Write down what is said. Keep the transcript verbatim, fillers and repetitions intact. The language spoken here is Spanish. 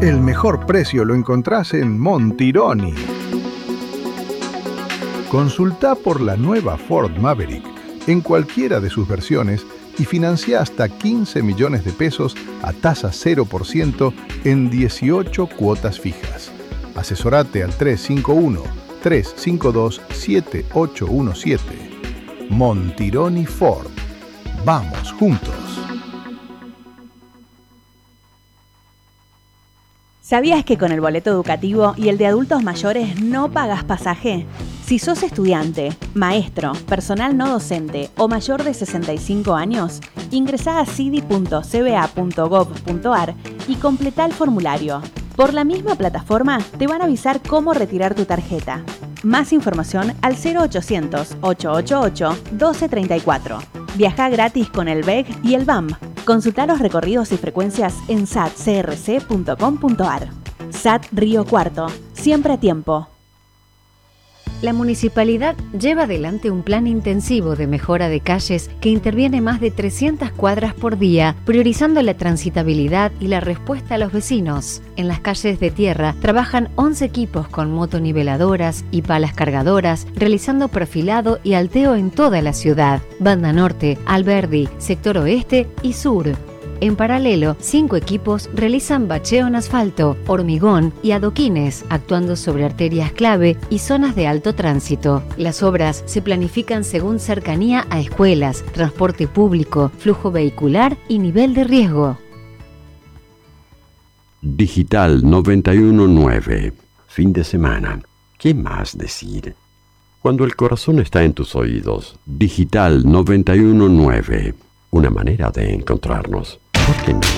El mejor precio lo encontrás en Montironi. Consulta por la nueva Ford Maverick en cualquiera de sus versiones y financia hasta quince millones de pesos a tasa cero por ciento en dieciocho cuotas fijas. Asesorate al tres cinco uno, tres cinco dos, siete ocho uno siete. Montironi Ford. Vamos juntos. ¿Sabías que con el boleto educativo y el de adultos mayores no pagas pasaje? Si sos estudiante, maestro, personal no docente o mayor de sesenta y cinco años, ingresá a cidi punto c b a punto gov punto a r y completá el formulario. Por la misma plataforma te van a avisar cómo retirar tu tarjeta. Más información al cero ochocientos, ochocientos ochenta y ocho, doce treinta y cuatro. Viajá gratis con el B E G y el B A M. Consulta los recorridos y frecuencias en s a t c r c punto com punto a r. S A T Río Cuarto, siempre a tiempo. La municipalidad lleva adelante un plan intensivo de mejora de calles que interviene más de trescientas cuadras por día, priorizando la transitabilidad y la respuesta a los vecinos. En las calles de tierra trabajan once equipos con motoniveladoras y palas cargadoras, realizando perfilado y alteo en toda la ciudad. Banda Norte, Alberdi, Sector Oeste y Sur. En paralelo, cinco equipos realizan bacheo en asfalto, hormigón y adoquines, actuando sobre arterias clave y zonas de alto tránsito. Las obras se planifican según cercanía a escuelas, transporte público, flujo vehicular y nivel de riesgo. Digital noventa y uno punto nueve. Fin de semana. ¿Qué más decir? Cuando el corazón está en tus oídos, Digital noventa y uno punto nueve. Una manera de encontrarnos. ¿Por qué no?